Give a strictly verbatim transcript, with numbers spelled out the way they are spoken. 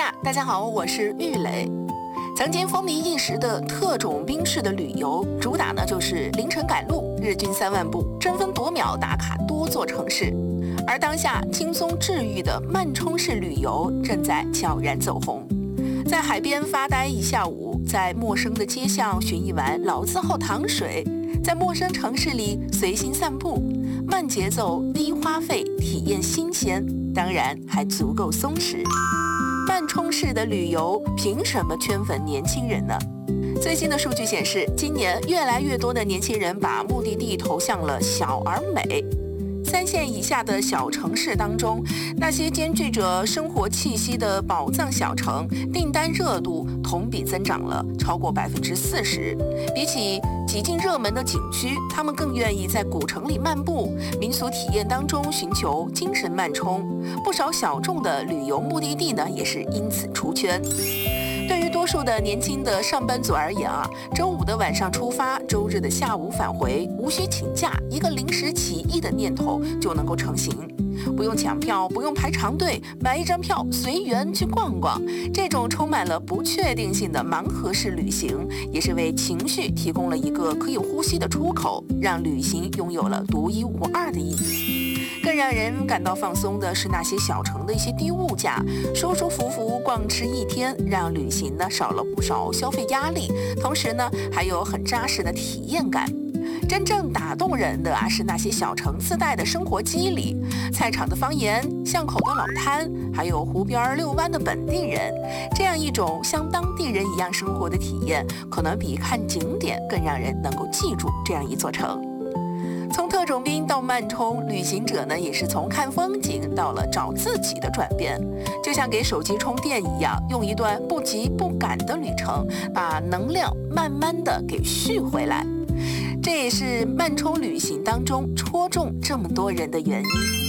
下，大家好，我是玉磊。曾经风靡一时的特种兵式的旅游，主打呢就是凌晨赶路，日均三万步，争分夺秒打卡多座城市。而当下轻松治愈的慢冲式旅游正在悄然走红。在海边发呆一下午，在陌生的街巷寻一碗老字号糖水，在陌生城市里随心散步，慢节奏低花费，体验新鲜，当然还足够松弛。慢冲式的旅游凭什么圈粉年轻人呢？最新的数据显示，今年越来越多的年轻人把目的地投向了小而美。三线以下的小城市当中，那些兼具着生活气息的宝藏小城，订单热度同比增长了超过百分之四十。比起极尽热门的景区，他们更愿意在古城里漫步，民俗体验当中寻求精神慢冲。不少小众的旅游目的地呢，也是因此出圈。对于多数的年轻的上班族而言啊，周五的晚上出发，周日的下午返回，无需请假，一个临时起意的念头就能够成型。不用抢票，不用排长队，买一张票随缘去逛逛。这种充满了不确定性的盲盒式旅行，也是为情绪提供了一个可以呼吸的出口，让旅行拥有了独一无二的意义。更让人感到放松的是那些小城的一些低物价，舒舒服服逛吃一天，让旅行呢少了不少消费压力，同时呢还有很扎实的体验感。真正打动人的啊是那些小城自带的生活机理，菜场的方言，巷口的老摊，还有湖边遛弯的本地人，这样一种像当地人一样生活的体验，可能比看景点更让人能够记住这样一座城。从特种兵到慢冲，旅行者呢也是从看风景到了找自己的转变，就像给手机充电一样，用一段不急不赶的旅程，把能量慢慢的给续回来。这也是慢冲旅行当中戳中这么多人的原因。